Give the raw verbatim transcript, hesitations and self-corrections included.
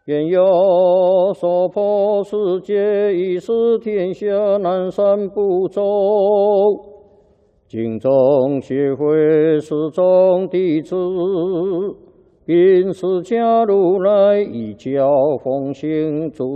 愿有所破世界，以使天下南赡不周。敬宗协会始终弟子，并释迦如来一教奉行主。